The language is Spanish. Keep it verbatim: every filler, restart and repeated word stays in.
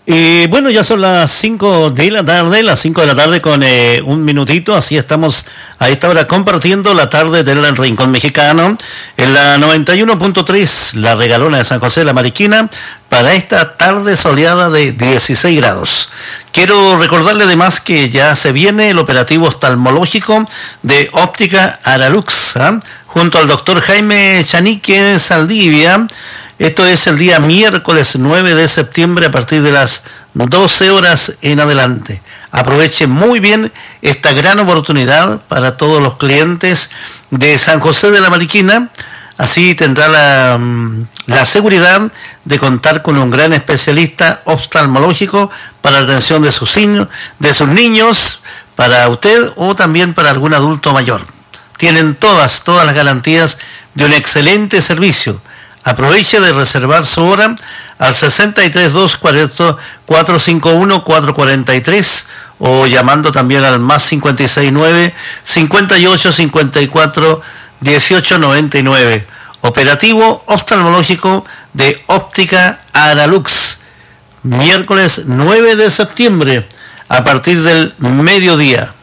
Y bueno, ya son las cinco de la tarde, las cinco de la tarde con eh, un minutito, así estamos a esta hora compartiendo la tarde del Rincón Mexicano en la noventa y uno punto tres, la Regalona de San José de la Mariquina, para esta tarde soleada de dieciséis grados. Quiero recordarle además que ya se viene el operativo oftalmológico de Óptica Aralux, ¿eh? junto al doctor Jaime Chanique Saldivia. Esto es el día miércoles nueve de septiembre a partir de las doce horas en adelante. Aproveche muy bien esta gran oportunidad para todos los clientes de San José de la Mariquina. Así tendrá la, la seguridad de contar con un gran especialista oftalmológico para la atención de sus, de sus niños, para usted o también para algún adulto mayor. Tienen todas, todas las garantías de un excelente servicio. Aproveche de reservar su hora al sesenta y tres, dos cuarenta, cuatrocientos cincuenta y uno, cuatrocientos cuarenta y tres o llamando también al más cincuenta y seis, nueve, cincuenta y ocho, cincuenta y cuatro, dieciocho, noventa y nueve. Operativo oftalmológico de Óptica Aralux. Miércoles nueve de septiembre a partir del mediodía.